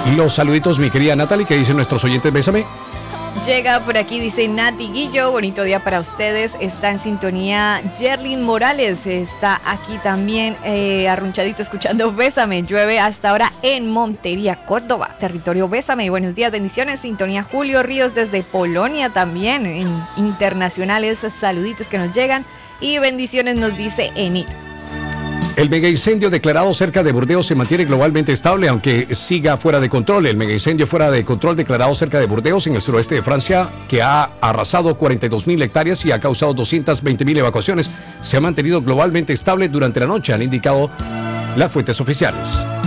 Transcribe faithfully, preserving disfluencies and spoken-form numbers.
Los saluditos, mi querida Natalie, que dicen nuestros oyentes, bésame. Llega por aquí, dice Nati Guillo, bonito día para ustedes. Está en sintonía Yerlin Morales, está aquí también eh, arrunchadito escuchando Bésame. Llueve hasta ahora en Montería, Córdoba, territorio Bésame. Buenos días, bendiciones. Sintonía Julio Ríos desde Polonia también, en internacionales, saluditos que nos llegan. Y bendiciones nos dice Enid. El megaincendio declarado cerca de Burdeos se mantiene globalmente estable, aunque siga fuera de control. El megaincendio fuera de control declarado cerca de Burdeos, en el suroeste de Francia, que ha arrasado cuarenta y dos mil hectáreas y ha causado doscientas veinte mil evacuaciones, se ha mantenido globalmente estable durante la noche, han indicado las fuentes oficiales.